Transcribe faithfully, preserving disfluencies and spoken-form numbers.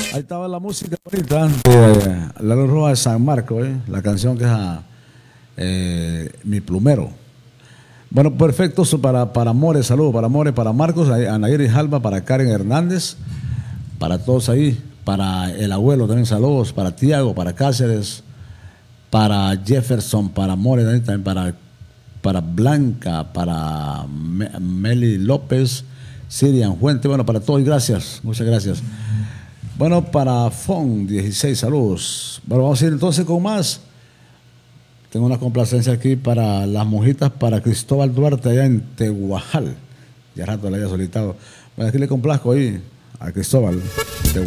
Ahí estaba la música bonita de La Luz Roja de San Marco, ¿eh? La canción que es a, eh, Mi Plumero. Bueno, perfecto, so para, para More, saludos para More, para Marcos, a Nayeli Jalba, para Karen Hernández, para todos ahí, para el abuelo también saludos, para Tiago, para Cáceres, para Jefferson, para More, también para, para Blanca, para Me- Meli López, Sirian Fuente, bueno, para todos, gracias, muchas gracias. Bueno, para Fon dieciséis, saludos. Bueno, vamos a ir entonces con más. Tengo una complacencia aquí para las monjitas, para Cristóbal Duarte allá en Tehuajal. Ya rato le había solicitado. Bueno, aquí le complazco ahí a Cristóbal. Tehuajal.